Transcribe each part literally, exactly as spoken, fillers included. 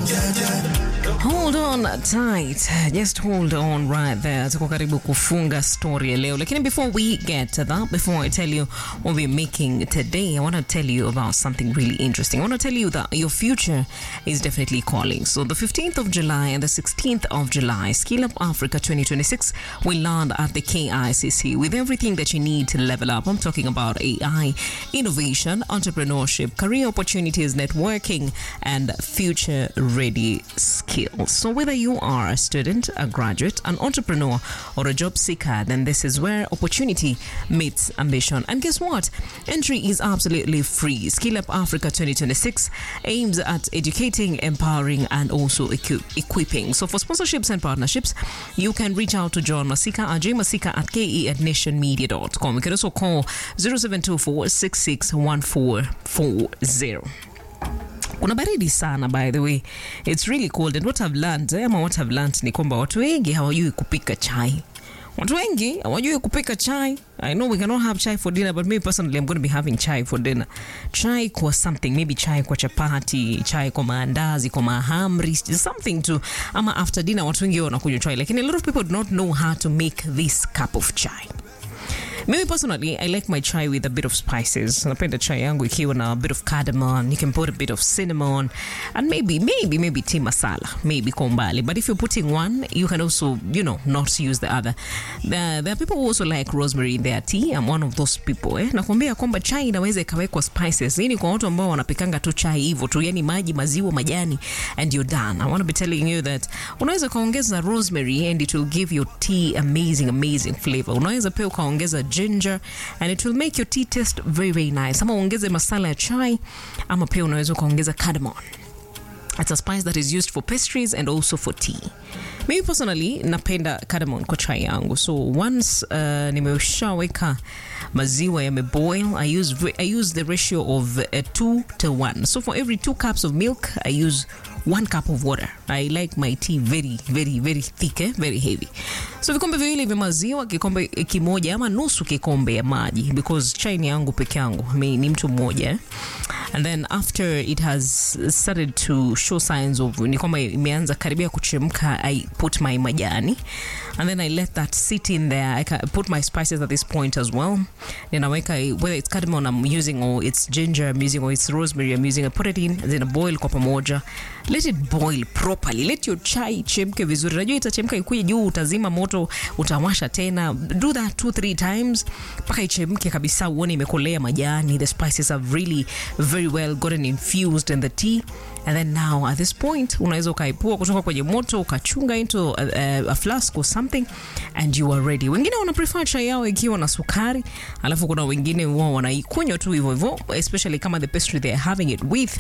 Hold on tight. Just hold on right there. Tuko karibu kufunga story ya leo. Lakini before we get to that, before I tell you what we're making today, I want to tell you about something really interesting. I want to tell you that your future is definitely calling. So the fifteenth of July and the sixteenth of July, Skill Up Africa twenty twenty-six will land at the K I C C with everything that you need to level up. I'm talking about A I, innovation, entrepreneurship, career opportunities, networking, and future-ready skills. So whether you are a student, a graduate, an entrepreneur, or a job seeker, then this is where opportunity meets ambition. And guess what? Entry is absolutely free. Skill Up Africa twenty twenty-six aims at educating, empowering, and also equi- equipping. So for sponsorships and partnerships, you can reach out to John Masika at jmasika at ke at nationmedia dot com. You can also call zero seven two four six six one four four zero. Kuna baridi sana, by the way. It's really cold, and what I've learned, eh, ama what I've learned ni kwamba watu wengi hawajui kupika chai. Watu wengi hawajui kupika chai. I know we cannot have chai for dinner, but me personally, I'm going to be having chai for dinner. Chai kwa something, maybe chai kwa chapati, chai kwa maandazi, kwa mahamri, something to, ama after dinner, watu wengi wanakunywa chai. Like, and a lot of people do not know how to make this cup of chai. Maybe personally, I like my chai with a bit of spices. Napenda chai yangu ikiwa na a bit of cardamom. You can put a bit of cinnamon, and maybe, maybe, maybe tea masala, maybe kombali. But if you're putting one, you can also, you know, not use the other. There, there are people who also like rosemary in their tea. I'm one of those people. Eh? Nakwambia kwamba chai inaweza ikawekwa spices. Hii ni kwa watu ambao wanapikanga tu chai hivyo tu, yani maji, maziwa, majani, and you're done. I want to be telling you that unaweza kaongeza rosemary and it will give your tea amazing, amazing flavor. Unaweza pia ukaongeza ginger and it will make your tea taste very, very nice. Ama ongeze masala ya chai, ama pia unaweza kuongeza cardamom. It's a spice that is used for pastries and also for tea. Me personally, napenda cardamom kwa chai yangu. So once uh, nimeshaweka maziwa yameboil, I use I use the ratio of uh, two to one. So for every two cups of milk, I use one cup of water. I like my tea very, very, very thick, eh? Very heavy. So vikombe viwili vya maziwa, kikombe kimoja ama nusu kikombe ya maji, because chai ni yangu peke yangu, mimi ni mtu mmoja. Eh? And then after it has started to show signs of ni kwamba imeanza karibia kuchemka, I put my majani, and then I let that sit in there. I can put my spices at this point as well. Then I weka, whether it's cardamom I'm using or it's ginger I'm using or it's rosemary I'm using, I put it in and then I boil kwa pamoja. Let it boil properly. Let your chai chemke vizuri. Najua itachemka ikuje juu, utazima moto, utawasha tena. Do that two three times mpaka ichemke kabisa, uone imekolea majani. The spices have really very well gotten infused in the tea. And then now at this point unaweza ukaipua kutoka kwenye moto, ukachunga into a, a, a flask or something, and you are ready. Wengine wana prefer chai yao ikiwa na sukari, alafu kuna wengine wao wanaikunywa tu hivyo hivyo, especially kama the pastry they are having it with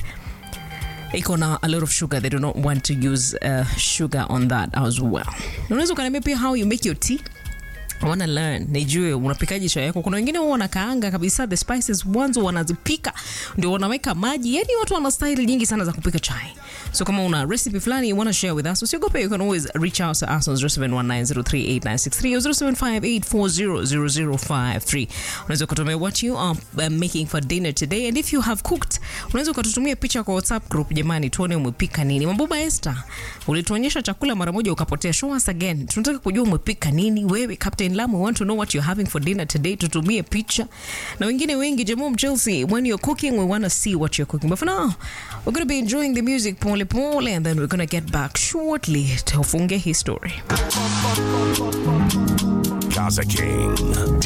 iko na a lot of sugar. They do not want to use uh, sugar on that as well. Unaweza ukaniambia pia how you make your tea? I want to learn. Nijue unapikaje chai yako. Kuna wengine wao wanakaanga kabisa the spices mwanzo, wanazipika ndio wanaweka maji. Yaani watu wana style nyingi sana za kupika chai. So kama una recipe fulani you want to share with us, usiogope, you can always reach out to us on zero seven one nine zero three eight nine six three or zero seven five eight four zero zero zero five three. Unaweza kutumia what you are uh, making for dinner today, and if you have cooked, unaweza kututumia picha kwa WhatsApp group. Jamani, tuone umepika nini. Mambuba Esther, ulituonyesha chakula mara moja ukapotea. Show us again. Tunataka kujua umepika nini. Wewe Captain Lam, we want to know what you're having for dinner today. Tutumie picha. Na wengine wengi, Jamom Chelsea, when you're cooking, we want to see what you're cooking. But for now, we're going to be enjoying the music pole pole, and then we're going to get back shortly to Funge History. Gaza King.